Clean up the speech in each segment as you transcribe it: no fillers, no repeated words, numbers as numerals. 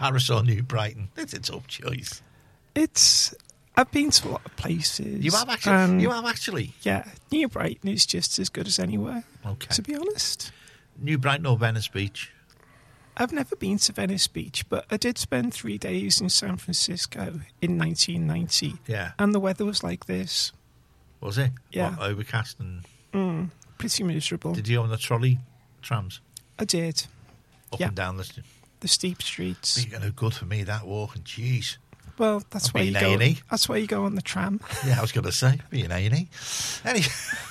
Paris or New Brighton? It's a tough choice. I've been to a lot of places. You have actually? Yeah, New Brighton is just as good as anywhere, Okay. to be honest. New Brighton or Venice Beach? I've never been to Venice Beach, but I did spend 3 days in San Francisco in 1990. Yeah. And the weather was like this. Was it? Yeah. What, overcast and... Pretty miserable. Did you go on the trolley trams? I did. Up Yeah. and down The steep streets. You know, good for me, that walking. Jeez. Well, that's I'll where be you in go. A&E. That's where you go on the tram. Yeah, I was going to say, be an A&E. Anyway,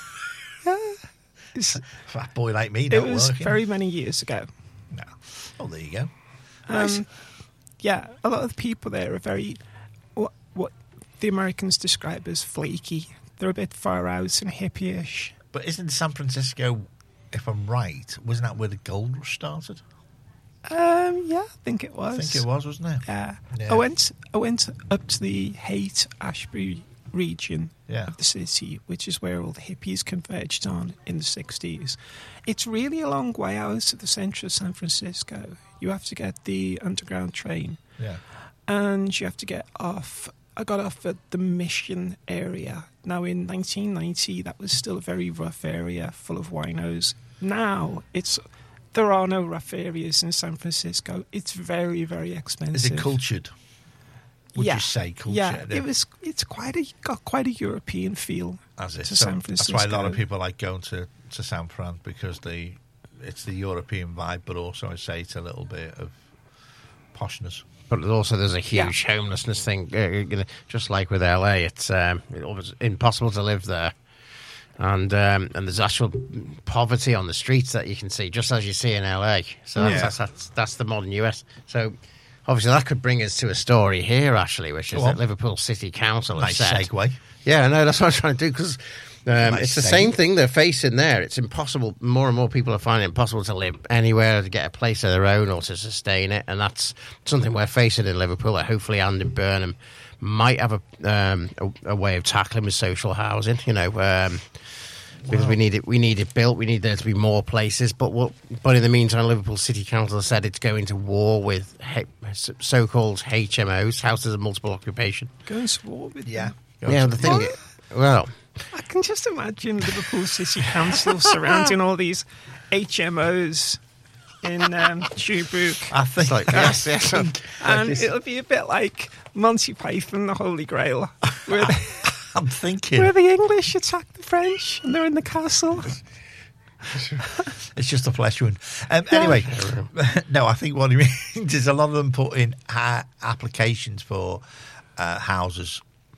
fat boy like me, It not was working. very many years ago. No. Oh, there you go. Nice. Yeah, a lot of the people there are very what the Americans describe as flaky. They're a bit far out and hippie-ish. But isn't San Francisco, if I'm right, wasn't that where the gold rush started? Yeah, I think it was. I think it was, wasn't it? Yeah. Yeah. I went up to the Haight-Ashbury region Yeah. of the city, which is where all the hippies converged on in the 60s. It's really a long way out of the centre of San Francisco. You have to get the underground train, Yeah. and you have to get off. I got off at the Mission area. Now, in 1990, that was still a very rough area full of winos. Now, there are no rough areas in San Francisco. It's very, very expensive. Is it cultured? Would you say cultured? Yeah, it's got quite a European feel As it. to So San that's Francisco. why a lot of people like going to San Fran, because it's the European vibe, but also I'd say it's a little bit of poshness. But also there's a huge homelessness thing, just like with LA. It's almost impossible to live there. And there's actual poverty on the streets that you can see, just as you see in LA. So that's the modern US. So obviously that could bring us to a story here, actually, which is that Liverpool City Council has said... Nice segue. Yeah, no, that's what I'm trying to do, because it's the same thing they're facing there. It's impossible. More and more people are finding it impossible to live anywhere, to get a place of their own or to sustain it. And that's something we're facing in Liverpool. That hopefully Andy Burnham might have a way of tackling with social housing, because we need it built. We need there to be more places. But in the meantime, Liverpool City Council has said it's going to war with so-called HMOs, houses of multiple occupation. Going to war with them. Yeah, the thing... Well... I can just imagine Liverpool City Council surrounding all these HMOs in Shrewsbury. I think yes. And it'll be a bit like Monty Python, the Holy Grail, where I'm thinking where the English attack the French and they're in the castle. it's just a flesh wound. Anyway, no, I think what he means is a lot of them put in applications for houses.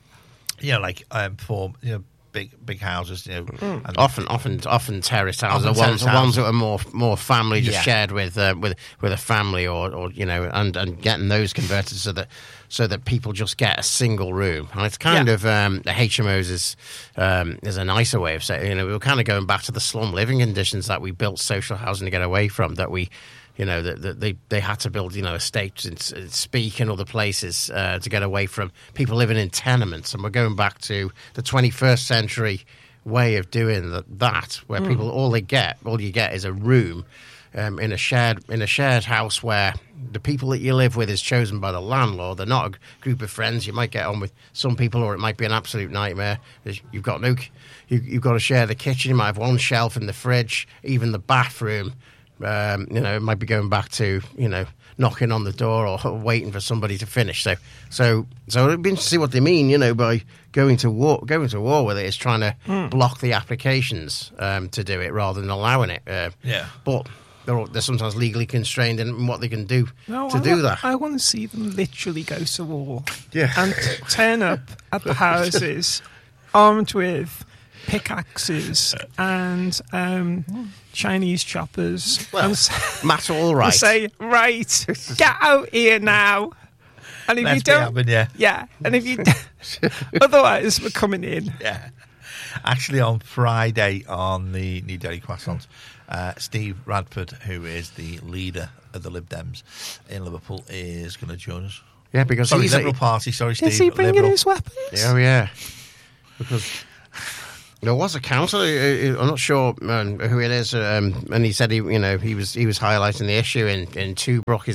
For big houses, and often terraced houses. The ones that are more family, just shared with a family, or and getting those converted so that people just get a single room. And it's kind of the HMOs is a nicer way of saying. We were kind of going back to the slum living conditions that we built social housing to get away from. That we. That they had to build, estates in Speke and other places to get away from people living in tenements. And we're going back to the 21st century way of doing that, where people all you get is a room in a shared house where the people that you live with is chosen by the landlord. They're not a group of friends. You might get on with some people, or it might be an absolute nightmare. You've got to share the kitchen. You might have one shelf in the fridge, even the bathroom. It might be going back to, knocking on the door or waiting for somebody to finish. So it'd be interesting to see what they mean, by going to war with it is trying to block the applications to do it rather than allowing it. But they're sometimes legally constrained in what they can do do that. I want to see them literally go to war. Yeah. And turn up at the houses armed with pickaxes and Chinese choppers. Well, and Matt, all right. And say, right, get out here now. And if you don't, and if you, otherwise we're coming in. Yeah. Actually, on Friday on the New Delhi Croissants, Steve Radford, who is the leader of the Lib Dems in Liverpool, is going to join us. Yeah, because Liberal Party. Sorry, Steve. Is he bringing his weapons? Oh, yeah. Because There was a councillor. I'm not sure who it is, and he said he was highlighting the issue in Toobrook.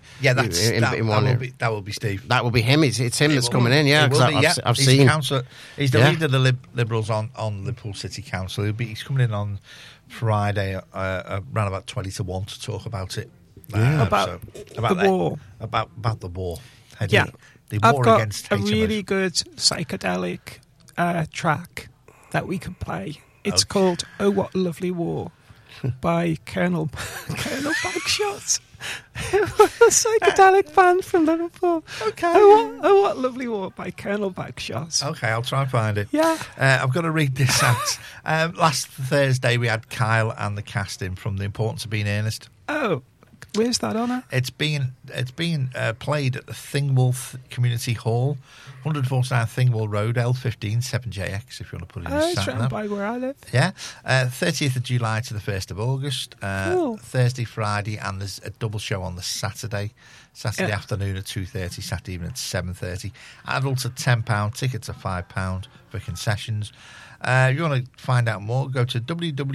That will be Steve. That will be him. It's him that's coming in. Yeah, because I've seen. He's the leader of the Liberals on Liverpool City Council. He's coming in on Friday around about 20 to 1 to talk about it. About the war. About the war. Yeah, the war I've got against a HMOs. really good psychedelic track that we can play. It's called "Oh What a Lovely War" by Colonel Bagshot. A psychedelic band from Liverpool. Okay. Oh what a Lovely War by Colonel Bagshot. Okay, I'll try and find it. Yeah. I've got to read this out. Last Thursday we had Kyle and the casting from The Importance of Being Earnest. Oh, where's that on? It's being played at the Thingwall Community Hall, 149 Thingwall Road, L15 7JX. If you want to put it in it's round by where I live. Yeah, 30th of July to the 1st of August. Cool. Thursday, Friday, and there's a double show on the Saturday afternoon at 2:30, Saturday evening at 7:30. Adults are £10, tickets are £5 for concessions. If you want to find out more, go to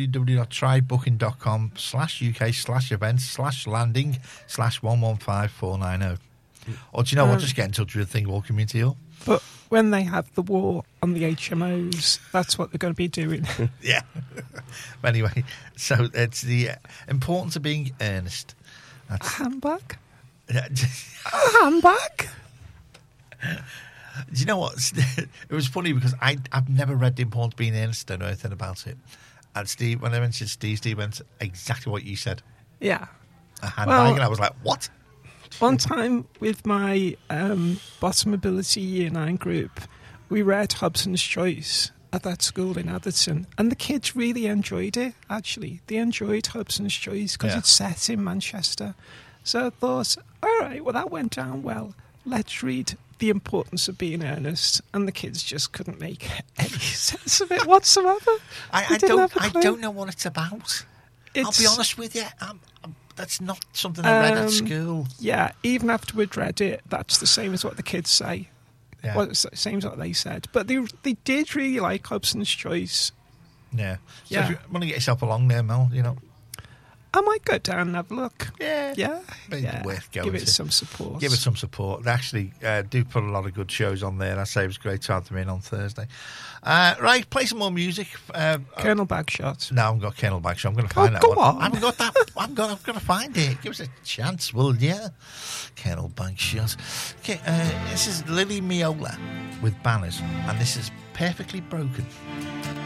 www.trybooking.com/UK/events/landing/115490. Or do you know what? Just get in touch with the Thingwall Community Hall. But when they have the war on the HMOs, that's what they're going to be doing. Yeah. Anyway, so it's the importance of being earnest. A handbag? Yeah. A handbag? Do you know what? It was funny because I've never read The Importance of Being Earnest. Don't know anything about it. And Steve, when I mentioned Steve went exactly what you said. Yeah. A handbag, and I was like, what? One time with my bottom ability Year 9 group, we read Hobson's Choice at that school in Atherton, and the kids really enjoyed it, actually. They enjoyed Hobson's Choice because it's set in Manchester. So I thought, all right, well, that went down well. Let's read The Importance of Being Earnest, and the kids just couldn't make any sense of it whatsoever. I don't know what it's about. I'll be honest with you. That's not something I read at school. Yeah, even after we'd read it, that's the same as what the kids say. Yeah. Well, it's the same as what they said. But they did really like Hobson's Choice. Yeah. So if you want to get yourself along there, Mel, I might go down and have a look. Yeah. Worth going Give it to. some support. Give it some support. They actually do put a lot of good shows on there. I say it was great to have them in on Thursday. Right, play some more music. Colonel Bagshot. No, I haven't got Colonel Bagshot. I'm going to find that one. On. I haven't got that. I'm going to find it. Give us a chance, will you? Colonel Bagshot. Okay, this is Lily Miola with Banners, and this is Perfectly Broken.